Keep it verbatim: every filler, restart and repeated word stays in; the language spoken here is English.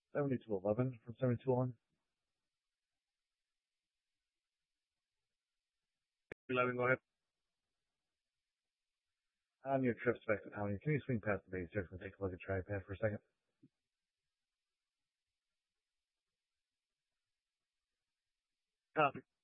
seventy-two eleven from seventy-two on. eleven, go ahead. On your trips back to Tony, can you swing past the base here and take a look at TriPad for a second? Copy.